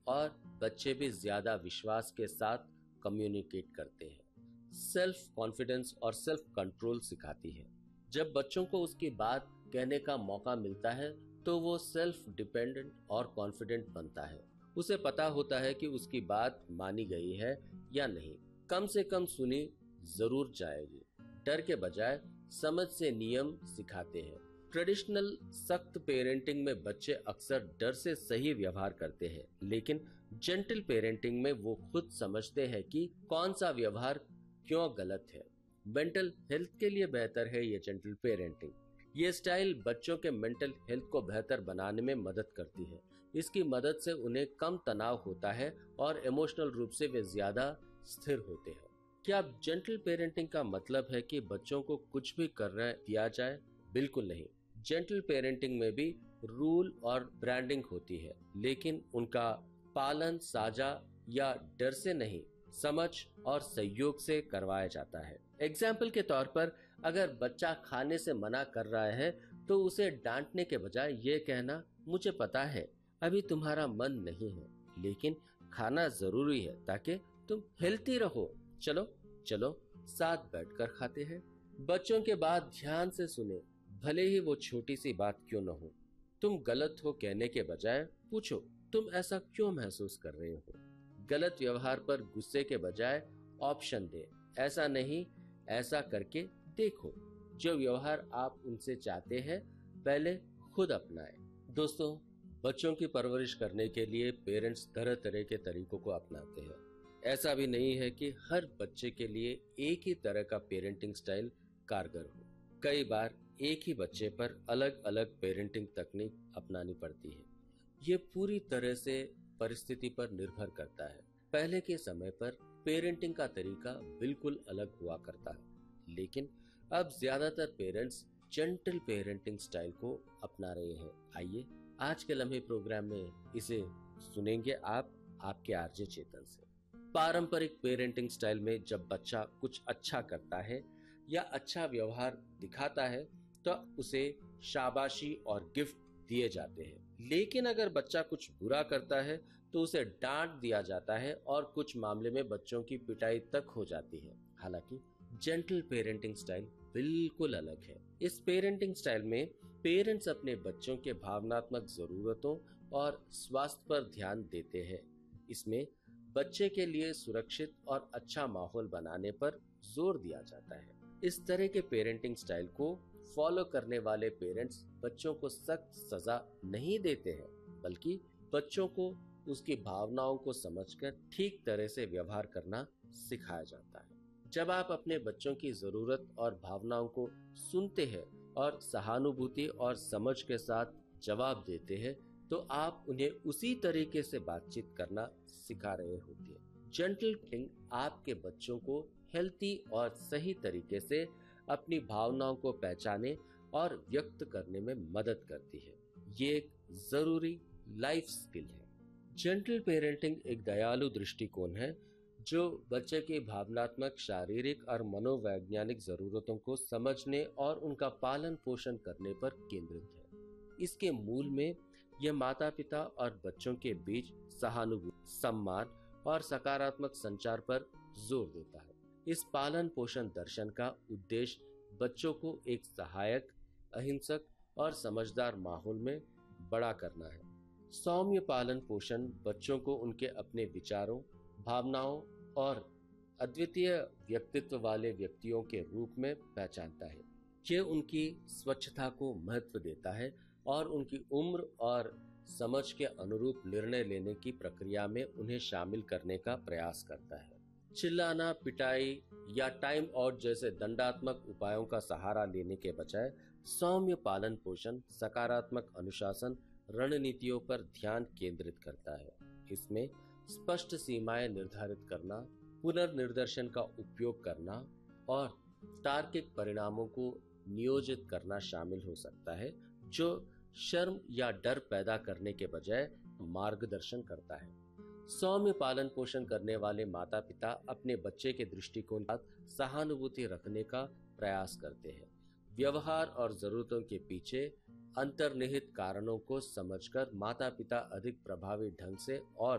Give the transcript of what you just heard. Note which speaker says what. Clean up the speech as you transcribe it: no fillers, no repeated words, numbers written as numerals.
Speaker 1: और बच्चे भी ज्यादा विश्वास के साथ कम्युनिकेट करते हैं। सेल्फ कॉन्फिडेंस और सेल्फ कंट्रोल सिखाती है। जब बच्चों को उसकी बात कहने का मौका मिलता है तो वो सेल्फ डिपेंडेंट और कॉन्फिडेंट बनता है। उसे पता होता है कि उसकी बात मानी गई है या नहीं, कम से कम सुनी जरूर जाएगी। डर के बजाय समझ से नियम सिखाते हैं। ट्रेडिशनल सख्त पेरेंटिंग में बच्चे अक्सर डर से सही व्यवहार करते हैं, लेकिन जेंटल पेरेंटिंग में वो खुद समझते हैं कि कौन सा व्यवहार क्यों गलत है। मेंटल हेल्थ के लिए बेहतर है ये जेंटल पेरेंटिंग। ये स्टाइल बच्चों के मेंटल हेल्थ को बेहतर बनाने में मदद करती है। इसकी मदद से उन्हें कम तनाव होता है और इमोशनल रूप से वे ज्यादा स्थिर होते हैं। क्या जेंटल पेरेंटिंग का मतलब है कि बच्चों को कुछ भी करने दिया जाए? बिल्कुल नहीं। जेंटल पेरेंटिंग में भी रूल और ब्रांडिंग होती है, लेकिन उनका पालन साझा या डर से नहीं, समझ और सहयोग से करवाया जाता है। एग्जाम्पल के तौर पर अगर बच्चा खाने से मना कर रहा है तो उसे डांटने के बजाय ये कहना, मुझे पता है अभी तुम्हारा मन नहीं है, लेकिन खाना जरूरी है ताकि तुम हेल्थी रहो। चलो चलो साथ बैठकर खाते हैं। बच्चों के बात ध्यान से सुने, भले ही वो छोटी सी बात क्यों न हो। तुम गलत हो कहने के बजाय पूछो, तुम ऐसा क्यों महसूस कर रहे हो। गलत व्यवहार पर गुस्से के बजाय ऑप्शन दे, ऐसा नहीं ऐसा करके देखो। जो व्यवहार आप उनसे चाहते हैं पहले खुद अपनाएं। दोस्तों, बच्चों की परवरिश करने के लिए पेरेंट्स तरह तरह के तरीकों को अपनाते हैं। ऐसा भी नहीं है कि हर बच्चे के लिए एक ही तरह का पेरेंटिंग स्टाइल कारगर हो। कई बार एक ही बच्चे पर अलग अलग पेरेंटिंग तकनीक अपनानी पड़ती है। ये पूरी तरह से परिस्थिति पर निर्भर करता है। पहले के समय पर पेरेंटिंग का तरीका बिल्कुल अलग हुआ करता है, लेकिन अब ज्यादातर पेरेंट्स जेंटल पेरेंटिंग स्टाइल को अपना रहे हैं। आइए आज के लम्हे प्रोग्राम में इसे सुनेंगे आपके आरजे चेतन से। पारंपरिक पेरेंटिंग स्टाइल में जब बच्चा कुछ अच्छा करता है या अच्छा व्यवहार दिखाता है तो उसे शाबाशी और गिफ्ट दिए जाते हैं। लेकिन अगर बच्चा कुछ बुरा करता है तो उसे डांट दिया जाता है और कुछ मामले में बच्चों की पिटाई तक हो जाती है। हालांकि जेंटल पेरेंटिंग स्टाइल बिल्कुल अलग है। इस पेरेंटिंग स्टाइल में पेरेंट्स अपने बच्चों के भावनात्मक जरूरतों और स्वास्थ्य पर ध्यान देते हैं। इसमें बच्चे के लिए सुरक्षित और अच्छा माहौल बनाने पर जोर दिया जाता है। इस तरह के पेरेंटिंग स्टाइल को फॉलो करने वाले पेरेंट्स बच्चों को सख्त सजा नहीं देते हैं, बल्कि बच्चों को उसकी भावनाओं को समझकर ठीक तरह से व्यवहार करना सिखाया जाता है। जब आप अपने बच्चों की जरूरत और भावनाओं को सुनते हैं और सहानुभूति और समझ के साथ जवाब देते हैं तो आप उन्हें उसी तरीके से बातचीत करना सिखा रहे होते हैं। जेंटल पेरेंटिंग आपके बच्चों को हेल्थी और सही तरीके से अपनी भावनाओं को पहचाने और व्यक्त करने में मदद करती है। ये एक जरूरी लाइफ स्किल है। जेंटल पेरेंटिंग एक दयालु दृष्टिकोण है जो बच्चे की भावनात्मक, शारीरिक और मनोवैज्ञानिक जरूरतों को समझने और उनका पालन पोषण करने पर केंद्रित है। इसके मूल में यह माता पिता और बच्चों के बीच सहानुभूति, सम्मान और सकारात्मक संचार पर जोर देता है। इस पालन पोषण दर्शन का उद्देश्य बच्चों को एक सहायक, अहिंसक और समझदार माहौल में बड़ा करना है। सौम्य पालन पोषण बच्चों को उनके अपने विचारों, भावनाओं और अद्वितीय व्यक्तित्व वाले व्यक्तियों के रूप में पहचानता है। ये उनकी स्वच्छता को महत्व देता है और उनकी उम्र और समझ के अनुरूप निर्णय लेने की प्रक्रिया में उन्हें शामिल करने का प्रयास करता है। चिल्लाना, पिटाई या टाइम आउट जैसे दंडात्मक उपायों का सहारा लेने के बजाय सौम्य पालन पोषण सकारात्मक अनुशासन रणनीतियों पर ध्यान केंद्रित करता है। इसमें स्पष्ट सीमाएं निर्धारित करना, पुनर्निर्देशन का उपयोग करना और तार्किक परिणामों को नियोजित करना शामिल हो सकता है, जो शर्म या डर पैदा करने के बजाय मार्गदर्शन करता है। सौम्य पालन पोषण करने वाले माता पिता अपने बच्चे के दृष्टिकोण के साथ सहानुभूति रखने का प्रयास करते हैं। व्यवहार और जरूरतों के पीछे अंतर्निहित कारणों को समझकर माता पिता अधिक प्रभावी ढंग से और